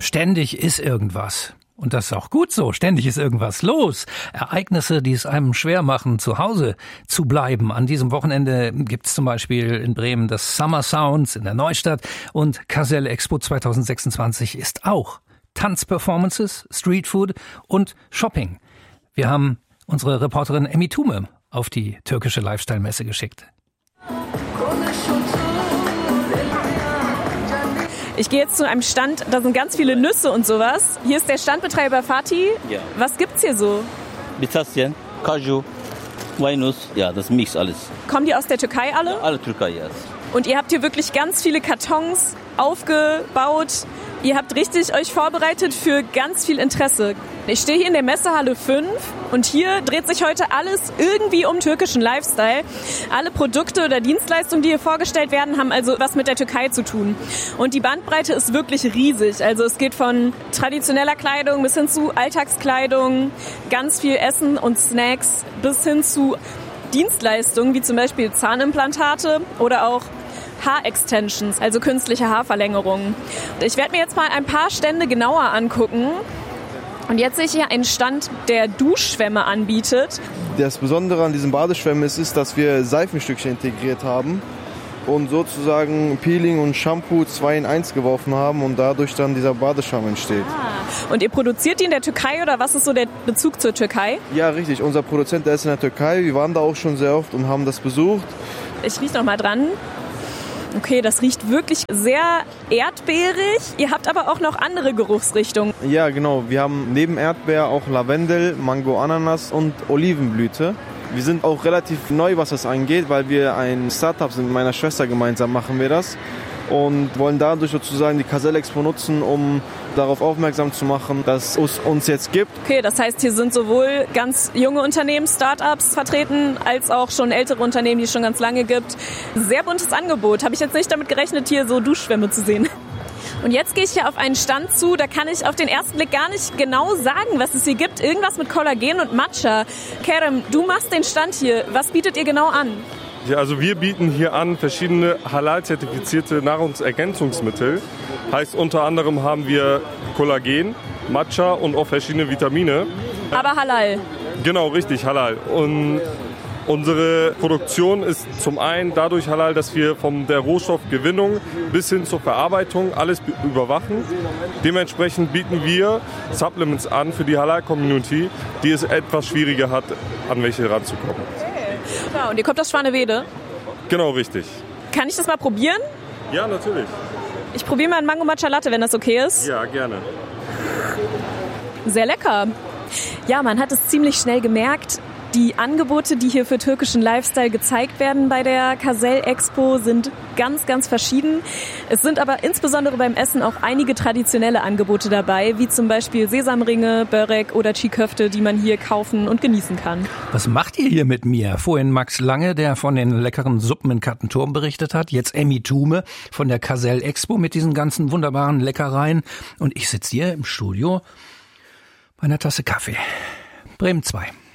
Ständig ist irgendwas. Und das ist auch gut so. Ständig ist irgendwas los. Ereignisse, die es einem schwer machen, zu Hause zu bleiben. An diesem Wochenende gibt's zum Beispiel in Bremen das Summer Sounds in der Neustadt. Und Caselle Expo 2026 ist auch Tanzperformances, Streetfood und Shopping. Wir haben unsere Reporterin Emmy Thume auf die türkische Lifestyle-Messe geschickt. Ich gehe jetzt zu einem Stand, da sind ganz viele Nüsse und sowas. Hier ist der Standbetreiber Fatih. Ja. Was gibt's hier so? Pistazien, Kaju, Walnuss, ja, das Mix alles. Kommen die aus der Türkei alle? Ja, alle Türkei, ja. Und ihr habt hier wirklich ganz viele Kartons aufgebaut. Ihr habt richtig euch vorbereitet für ganz viel Interesse. Ich stehe hier in der Messehalle 5 und hier dreht sich heute alles irgendwie um türkischen Lifestyle. Alle Produkte oder Dienstleistungen, die hier vorgestellt werden, haben also was mit der Türkei zu tun. Und die Bandbreite ist wirklich riesig. Also es geht von traditioneller Kleidung bis hin zu Alltagskleidung, ganz viel Essen und Snacks bis hin zu Dienstleistungen wie zum Beispiel Zahnimplantate oder auch Haarextensions, also künstliche Haarverlängerungen. Ich werde mir jetzt mal ein paar Stände genauer angucken. Und jetzt sehe ich hier einen Stand, der Duschschwämme anbietet. Das Besondere an diesen Badeschwämmen ist, dass wir Seifenstückchen integriert haben und sozusagen Peeling und Shampoo 2 in 1 geworfen haben und dadurch dann dieser Badeschwamm entsteht. Und ihr produziert die in der Türkei oder was ist so der Bezug zur Türkei? Ja, richtig. Unser Produzent, der ist in der Türkei. Wir waren da auch schon sehr oft und haben das besucht. Ich rieche noch mal dran. Okay, das riecht wirklich sehr erdbeerig. Ihr habt aber auch noch andere Geruchsrichtungen. Ja, genau. Wir haben neben Erdbeer auch Lavendel, Mango, Ananas und Olivenblüte. Wir sind auch relativ neu, was das angeht, weil wir ein Startup sind. Mit meiner Schwester gemeinsam machen wir das. Und wollen dadurch sozusagen die Caselle Expo nutzen, um darauf aufmerksam zu machen, dass es uns jetzt gibt. Okay, das heißt, hier sind sowohl ganz junge Unternehmen, Startups vertreten, als auch schon ältere Unternehmen, die es schon ganz lange gibt. Sehr buntes Angebot. Habe ich jetzt nicht damit gerechnet, hier so Duschschwämme zu sehen. Und jetzt gehe ich hier auf einen Stand zu, da kann ich auf den ersten Blick gar nicht genau sagen, was es hier gibt. Irgendwas mit Kollagen und Matcha. Kerem, du machst den Stand hier. Was bietet ihr genau an? Ja, also wir bieten hier an verschiedene halal-zertifizierte Nahrungsergänzungsmittel. Heißt unter anderem haben wir Kollagen, Matcha und auch verschiedene Vitamine. Aber halal. Genau, richtig, halal. Und unsere Produktion ist zum einen dadurch halal, dass wir von der Rohstoffgewinnung bis hin zur Verarbeitung alles überwachen. Dementsprechend bieten wir Supplements an für die Halal-Community, die es etwas schwieriger hat, an welche ranzukommen. Ja, und ihr kommt aus Schwanewede? Genau, richtig. Kann ich das mal probieren? Ja, natürlich. Ich probiere mal einen Mango Matcha Latte, wenn das okay ist. Ja, gerne. Sehr lecker. Ja, man hat es ziemlich schnell gemerkt. Die Angebote, die hier für türkischen Lifestyle gezeigt werden bei der Caselle Expo, sind ganz, ganz verschieden. Es sind aber insbesondere beim Essen auch einige traditionelle Angebote dabei, wie zum Beispiel Sesamringe, Börek oder Çiğ-Köfte, die man hier kaufen und genießen kann. Was macht ihr hier mit mir? Vorhin Max Lange, der von den leckeren Suppen in Kattenturm berichtet hat. Jetzt Emmy Thume von der Caselle Expo mit diesen ganzen wunderbaren Leckereien. Und ich sitze hier im Studio bei einer Tasse Kaffee. Bremen 2.